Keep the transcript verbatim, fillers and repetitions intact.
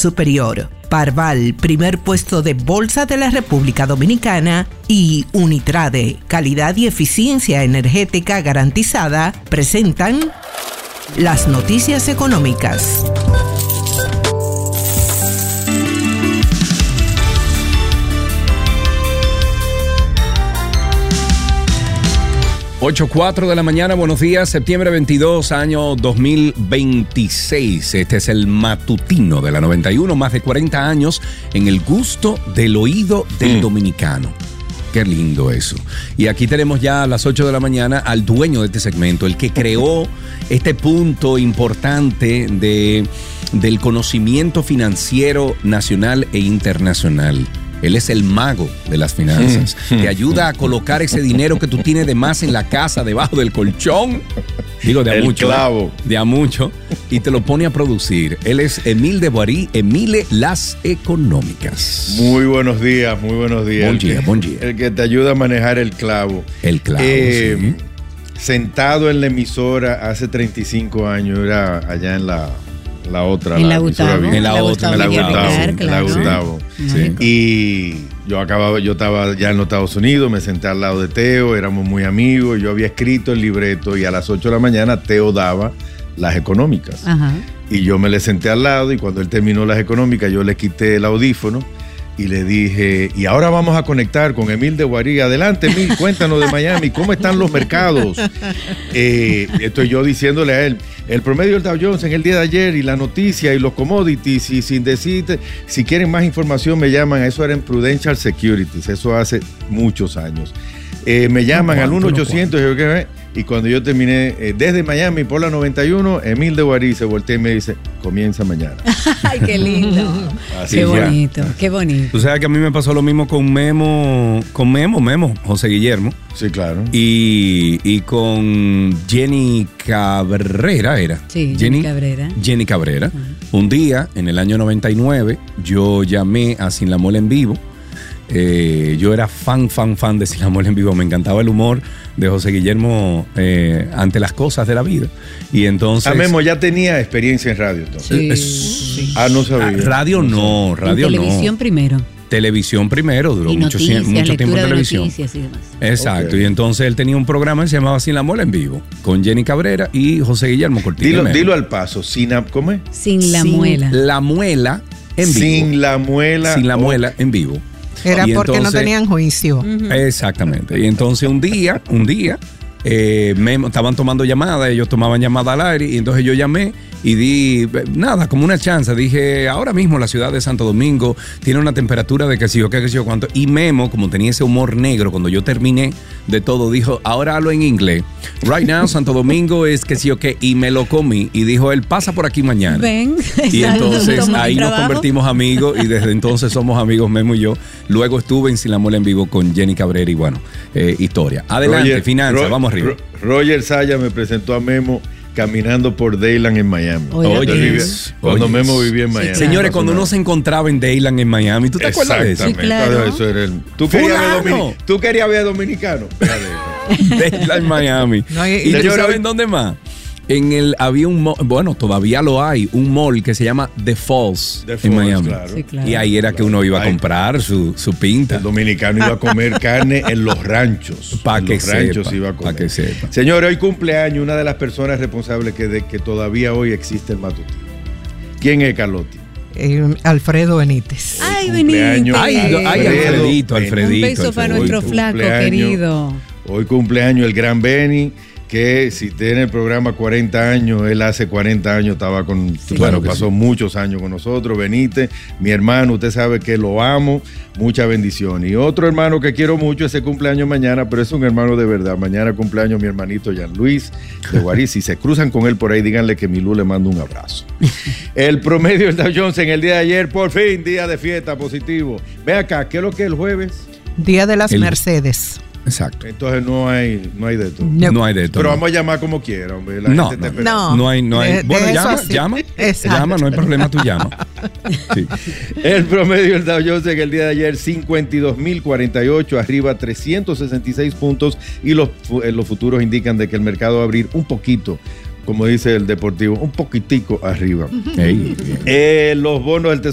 superior. Parval, primer puesto de bolsa de la República Dominicana, y Unitrade, calidad y eficiencia energética garantizada, presentan las noticias económicas. ocho cuatro de la mañana, buenos días, septiembre veintidós, año dos mil veintiséis. Este es el matutino de la noventa y uno, más de cuarenta años en el gusto del oído del mm. dominicano. Qué lindo eso. Y aquí tenemos ya a las ocho de la mañana al dueño de este segmento, el que creó este punto importante de, del conocimiento financiero nacional e internacional. Él es el mago de las finanzas. Te ayuda a colocar ese dinero que tú tienes de más en la casa, debajo del colchón. Digo, de a el mucho. Clavo. De a mucho. Y te lo pone a producir. Él es Emile de Boirí, Emile Las Económicas. Muy buenos días, muy buenos días. Buen día, buen día. El que te ayuda a manejar el clavo. El clavo, eh, sí. Sentado en la emisora hace treinta y cinco años, era allá en la... La otra, en la, la Gustavo, en la otra, en la Gustavo, en la Gustavo. Sí. Y yo acababa, yo estaba ya en los Estados Unidos, me senté al lado de Teo, éramos muy amigos, yo había escrito el libreto y a las ocho de la mañana Teo daba las económicas. Ajá. Y yo me le senté al lado y cuando él terminó las económicas yo le quité el audífono y le dije, y ahora vamos a conectar con Emile de Boirí. Adelante, Emile, cuéntanos de Miami, ¿cómo están los mercados? Eh, estoy yo diciéndole a él, el promedio del Dow Jones en el día de ayer y la noticia y los commodities, y sin decirte, si quieren más información me llaman, eso era en Prudential Securities, eso hace muchos años. Eh, me llaman al uno ochocientos y cuando yo terminé, eh, desde Miami por la noventa y uno, Emile de Boirí se voltea y me dice, comienza mañana. Ay, qué lindo. Así qué ya. bonito, qué bonito. Tú sabes que a mí me pasó lo mismo con Memo, con Memo, Memo, José Guillermo. Sí, claro. Y, y con Jenny Cabrera era. Sí, Jenny Cabrera. Jenny Cabrera. Uh-huh. Un día, en el año noventa y nueve, yo llamé a Sin la Mole en Vivo. Eh, yo era fan, fan, fan de Sin la Mole en Vivo. Me encantaba el humor de José Guillermo eh, ante las cosas de la vida. Y entonces... Ah, Memo ya tenía experiencia en radio entonces. Sí, es, sí. Ah, no sabía. Ah, radio no, radio en televisión no. primero. Televisión primero, duró Y mucho, noticias, mucho tiempo en de televisión. Noticias y demás. Exacto, Okay. Y entonces él tenía un programa que se llamaba Sin la Mole en Vivo, con Jenny Cabrera y José Guillermo Cortés. Dilo, dilo al paso, sin, ¿cómo es? Sin la Sin muela. La muela en vivo. Sin la muela. Sin la oh. muela en vivo. Era Y porque entonces- no tenían juicio. Ujú. Exactamente. Y entonces un día, un día, eh, me estaban tomando llamadas, ellos tomaban llamada al aire, y entonces yo llamé y di, nada, como una chance. Dije, ahora mismo la ciudad de Santo Domingo tiene una temperatura de que si yo qué, que si yo cuánto. Y Memo, como tenía ese humor negro, cuando yo terminé de todo, dijo, ahora hablo en inglés. Right now, Santo Domingo es que si yo qué, y me lo comí. Y dijo, él pasa por aquí mañana. Ven. Y entonces Toma ahí mi nos trabajo. convertimos amigos y desde entonces somos amigos Memo y yo. Luego estuve en Sin la Mole en Vivo con Jenny Cabrera y bueno, eh, historia. Adelante, Roger, finanzas, Ro- vamos arriba. Ro- Roger Saya me presentó a Memo caminando por Dayland en Miami. Oye, Cuando Oyes, vivía- Cuando oyes. Memo vivía en Miami. claro. Señores, cuando uno se encontraba en Dayland en Miami, ¿tú te acuerdas de eso? Sí, claro. Eso era el- ¿Tú, querías ver ¡Fulano! domini- ¿Tú querías ver dominicano? Dayland en Miami. No, y- ¿Y tú Señora, sabes dónde más? En el, había un mall, bueno, todavía lo hay, un mall que se llama The Falls The en Falls, Miami. claro. Sí, claro. Y ahí era que uno iba a Ay. comprar su, su pinta. El dominicano iba a comer carne en los ranchos. Pa' En que los ranchos sepa, iba a pa' comer. que sepa. Señores, hoy cumpleaños una de las personas responsables que, de que todavía hoy existe el matutino. ¿Quién es Carlotti? Eh, Alfredo Benítez. Ay, Cumpleaños. Ay, Benítez. ay, Alfredito, Un Alfredito. Un beso para Alfredito. nuestro flaco Cumpleaños. querido. Hoy cumpleaños el gran Benny, que si tiene el programa cuarenta años, él hace cuarenta años estaba con, Sí. bueno, Claro que pasó sí. muchos años con nosotros. Benítez, mi hermano, usted sabe que lo amo, mucha bendición. Y otro hermano que quiero mucho, ese cumpleaños mañana, pero es un hermano de verdad. Mañana cumpleaños mi hermanito Jean Luis de Guarí. Si se cruzan con él por ahí, díganle que Milú le manda un abrazo. El promedio del Dow Jones en el día de ayer, por fin, día de fiesta positivo. Ve acá, ¿qué es lo que es el jueves? Día de las El- Mercedes. Exacto. Entonces no hay, no hay de todo. No. No hay de todo. Pero vamos a llamar como quiera, hombre. La No, gente está no. esperando. No. No hay, no hay. De- de bueno, eso llama, así. llama. Exacto. Llama, no hay problema, tú llama. Sí. El promedio del Dow Jones en el día de ayer, cincuenta y dos mil cuarenta y ocho, arriba trescientos sesenta y seis puntos, y los, fu- eh, los futuros indican de que el mercado va a abrir un poquito, como dice el deportivo, un poquitico arriba. Ey, Eh, los bonos del Tesoro